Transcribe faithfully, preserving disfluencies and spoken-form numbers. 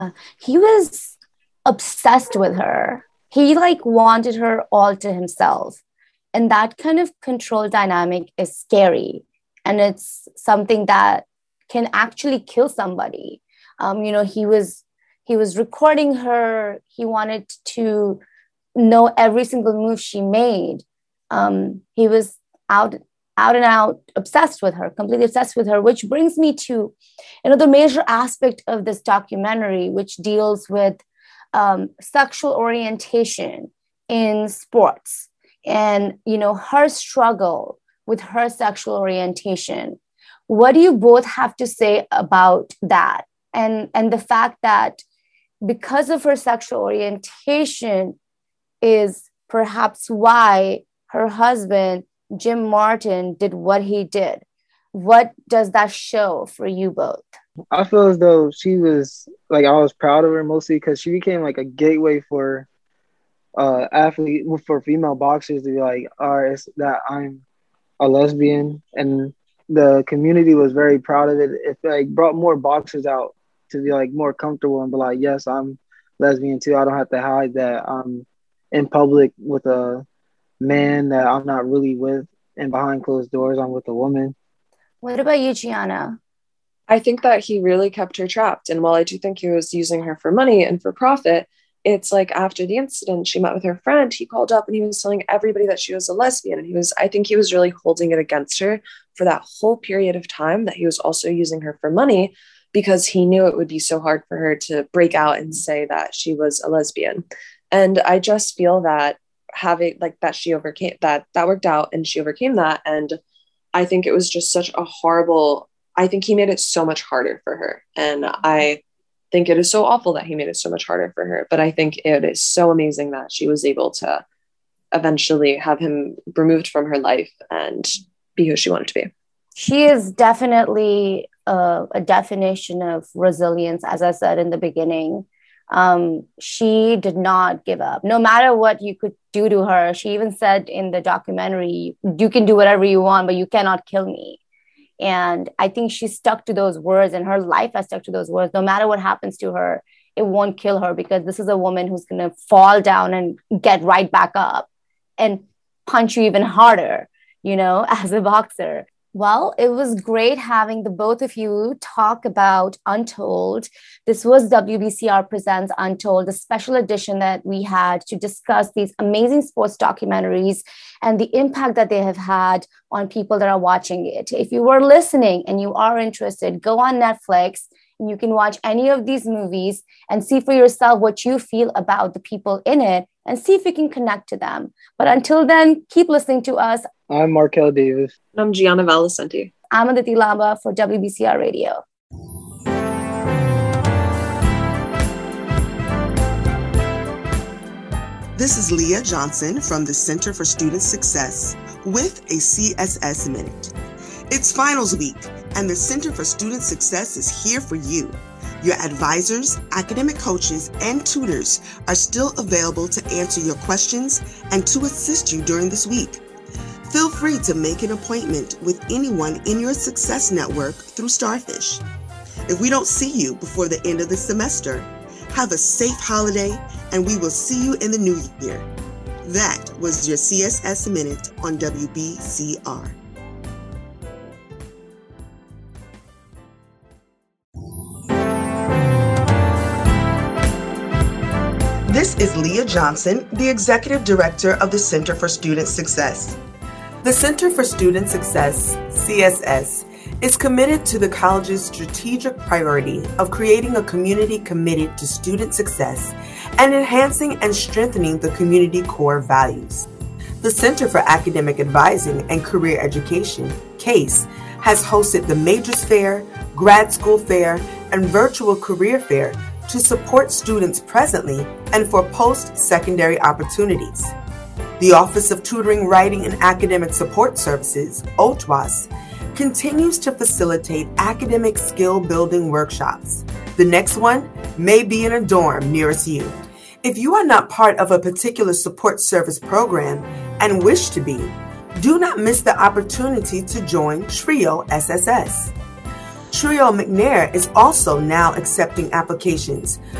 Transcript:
He was obsessed with her. He like wanted her all to himself. And that kind of control dynamic is scary. And it's something that can actually kill somebody. Um, you know, he was he was recording her. He wanted to know every single move she made. Um, he was out out and out obsessed with her, completely obsessed with her, which brings me to, you know, the major aspect of this documentary, which deals with um, sexual orientation in sports and, you know, her struggle with her sexual orientation. What do you both have to say about that? And, and the fact that because of her sexual orientation is perhaps why her husband, Jim Martin, did what he did. What does that show for you both? I feel as though she was, like, I was proud of her mostly because she became like a gateway for uh athlete, for female boxers to be like, all right, it's that I'm a lesbian, and the community was very proud of it. It like brought more boxers out to be like more comfortable and be like, yes, I'm lesbian too. I don't have to hide that I'm in public with a man that I'm not really with, and behind closed doors I'm with a woman. What about you, Gianna? I think that he really kept her trapped. And while I do think he was using her for money and for profit, it's like after the incident, she met with her friend, he called up and he was telling everybody that she was a lesbian. And he was, I think he was really holding it against her for that whole period of time, that he was also using her for money, because he knew it would be so hard for her to break out and say that she was a lesbian. And I just feel that having like that she overcame that that worked out and she overcame that. And I think it was just such a horrible, I think he made it so much harder for her. And I think it is so awful that he made it so much harder for her. But I think it is so amazing that she was able to eventually have him removed from her life and be who she wanted to be. She is definitely a, a definition of resilience, as I said in the beginning. Um, she did not give up. No matter what you could do to her, she even said in the documentary, you can do whatever you want, but you cannot kill me. And I think she stuck to those words, and her life has stuck to those words. No matter what happens to her, it won't kill her, because this is a woman who's going to fall down and get right back up and punch you even harder, you know, as a boxer. Well, it was great having the both of you talk about Untold. This was W B C R Presents Untold, the special edition that we had to discuss these amazing sports documentaries and the impact that they have had on people that are watching it. If you were listening and you are interested, go on Netflix and you can watch any of these movies and see for yourself what you feel about the people in it and see if you can connect to them. But until then, keep listening to us. I'm Markel Davis. I'm Gianna Valicenti. I'm Aditi Lamba for W B C R Radio. This is Leah Johnson from the Center for Student Success with a C S S Minute. It's finals week, and the Center for Student Success is here for you. Your advisors, academic coaches, and tutors are still available to answer your questions and to assist you during this week. Feel free to make an appointment with anyone in your success network through Starfish. If we don't see you before the end of the semester, have a safe holiday, and we will see you in the new year. That was your C S S Minute on W B C R. This is Leah Johnson, the Executive Director of the Center for Student Success. The Center for Student Success, C S S, is committed to the college's strategic priority of creating a community committed to student success and enhancing and strengthening the community core values. The Center for Academic Advising and Career Education, CASE, has hosted the Majors Fair, Grad School Fair, and Virtual Career Fair to support students presently and for post-secondary opportunities. The Office of Tutoring, Writing, and Academic Support Services, O T W A S, continues to facilitate academic skill-building workshops. The next one may be in a dorm nearest you. If you are not part of a particular support service program and wish to be, do not miss the opportunity to join TRIO S S S. Trio McNair is also now accepting applications.